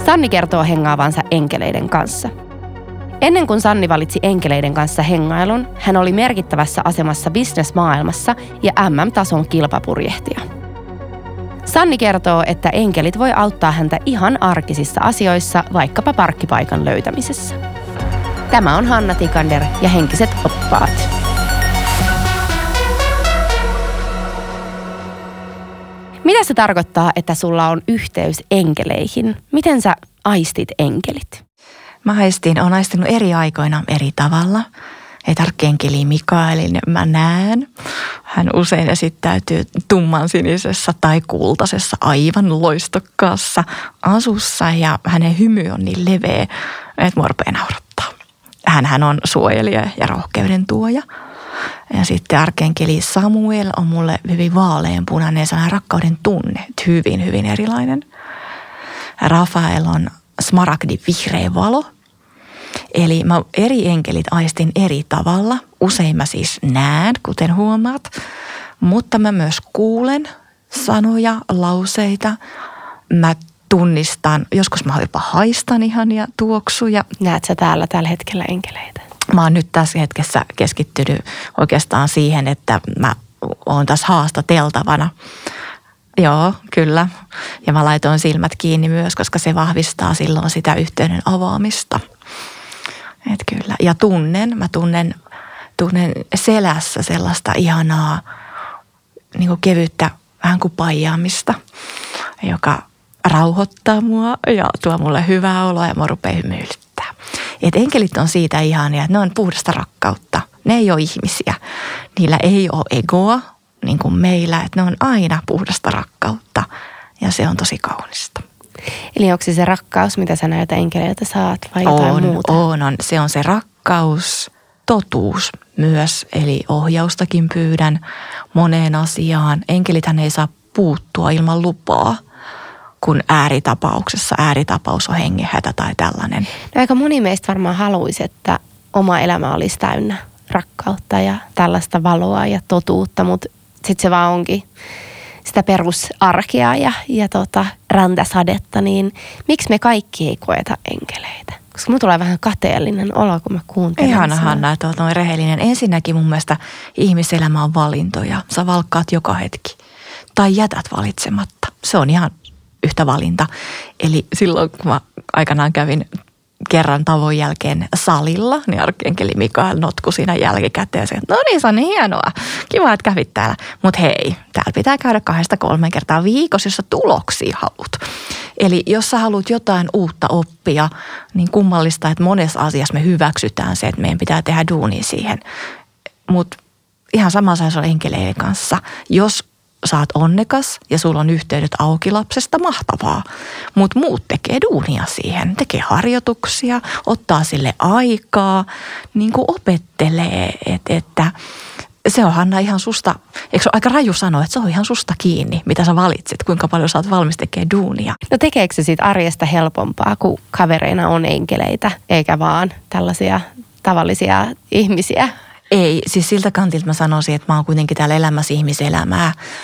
Sanni kertoo hengaavansa enkeleiden kanssa. Ennen kuin Sanni valitsi enkeleiden kanssa hengailun, hän oli merkittävässä asemassa bisnesmaailmassa ja MM-tason kilpapurjehtija. Sanni kertoo, että enkelit voi auttaa häntä ihan arkisissa asioissa, vaikkapa parkkipaikan löytämisessä. Tämä on Hanna Tikander ja Henkiset oppaat. Mitä se tarkoittaa, että sulla on yhteys enkeleihin? Miten sä aistit enkelit? Olen aistinut eri aikoina eri tavalla. Että arkkienkeli Mikaelin mä näen. Hän usein esittäytyy tummansinisessä tai kultaisessa aivan loistokkaassa asussa ja hänen hymy on niin leveä, että mua rupeaa naurattaa. Hänhän on suojelija ja rohkeuden tuoja. Ja sitten arkkienkeli Samuel on mulle hyvin vaaleanpunainen, sellainen rakkauden tunne, hyvin, hyvin erilainen. Rafael on smaragdi vihreä valo. Eli mä eri enkelit aistin eri tavalla. Usein mä siis näen, kuten huomaat, mutta mä myös kuulen sanoja, lauseita. Mä tunnistan, joskus mä jopa haistan ihania tuoksuja. Näet sä täällä tällä hetkellä enkeleitä? Mä oon nyt tässä hetkessä keskittynyt oikeastaan siihen, että mä oon tässä haastateltavana. Joo, kyllä. Ja mä laitoin silmät kiinni myös, koska se vahvistaa silloin sitä yhteyden avaamista. Et kyllä. Ja mä tunnen selässä sellaista ihanaa niin kuin kevyttä vähän kuin paijaamista, joka rauhoittaa mua ja tuo mulle hyvää oloa ja mua rupeaa hymyilyttää. Et enkelit on siitä ihania, että ne on puhdasta rakkautta. Ne ei ole ihmisiä. Niillä ei ole egoa, niin kuin meillä, että ne on aina puhdasta rakkautta ja se on tosi kaunista. Eli onko se rakkaus, mitä sä näitä enkeleitä saat vai jotain muuta? On. Se on se rakkaus, totuus myös, eli ohjaustakin pyydän moneen asiaan. Enkelithän ei saa puuttua ilman lupaa, kun ääritapaus on hengenhätä tai tällainen. No aika moni meistä varmaan haluaisi, että oma elämä olisi täynnä rakkautta ja tällaista valoa ja totuutta, mutta sitten se vaan onkin sitä perusarkea ja räntäsadetta, niin miksi me kaikki ei koeta enkeleitä? Koska mulla tulee vähän kateellinen olo, kun mä kuuntelen. Ihana Hanna, että olet noin rehellinen. Ensinnäkin mun mielestä ihmiselämä on valintoja. Sä valkkaat joka hetki. Tai jätät valitsematta. Se on ihan yhtä valinta. Eli silloin, kun mä aikanaan kävin kerran tavoin jälkeen salilla, niin arkkienkeli Mikael notkui siinä jälkikäteen. No niin, se on niin hienoa. Kiva, että kävit täällä. Mutta hei, täällä pitää käydä 2-3 kertaa viikossa, jos sä tuloksia haluat. Eli jos sä haluat jotain uutta oppia, niin kummallista, että monessa asiassa me hyväksytään se, että meidän pitää tehdä duunia siihen. Mutta ihan sama saisi olla enkeleiden kanssa. Jos sä oot onnekas ja sulla on yhteydet auki lapsesta, mahtavaa. Mutta muut tekee duunia siihen, tekee harjoituksia, ottaa sille aikaa, niin kuin opettelee, että se on Hanna ihan susta, eikö se ole aika raju sanoa, että se on ihan susta kiinni, mitä sä valitset, kuinka paljon sä oot valmis tekemään duunia. No tekeekö se siitä arjesta helpompaa, kun kavereina on enkeleitä, eikä vaan tällaisia tavallisia ihmisiä? Ei, siis siltä kantilta mä sanoisin, että mä oon kuitenkin täällä elämässä ihmiselämää